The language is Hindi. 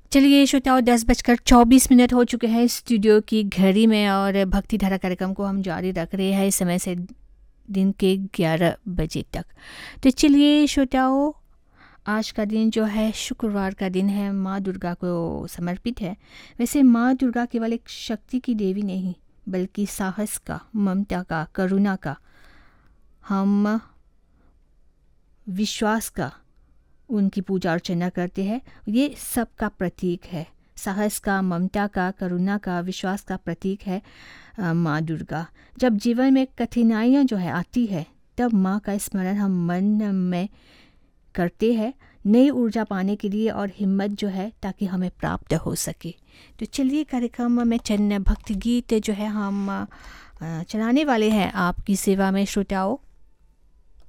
चलिए श्रोताओं, 10:24 हो चुके हैं स्टूडियो की घड़ी में और भक्ति धारा कार्यक्रम को हम जारी रख रहे हैं इस समय से दिन के 11 बजे तक। तो चलिए श्रोताओं, आज का दिन जो है शुक्रवार का दिन है, माँ दुर्गा को समर्पित है। वैसे माँ दुर्गा केवल एक शक्ति की देवी नहीं, बल्कि साहस का, ममता का, करुणा का, हम विश्वास का उनकी पूजा अर्चना करते हैं। ये सब का प्रतीक है, साहस का, ममता का, करुणा का, विश्वास का प्रतीक है माँ दुर्गा। जब जीवन में कठिनाइयाँ जो है आती है, तब माँ का स्मरण हम मन में करते हैं, नई ऊर्जा पाने के लिए और हिम्मत जो है ताकि हमें प्राप्त हो सके। तो चलिए कार्यक्रम में चंद भक्ति गीत जो है हम चलाने वाले हैं आपकी सेवा में श्रोताओं।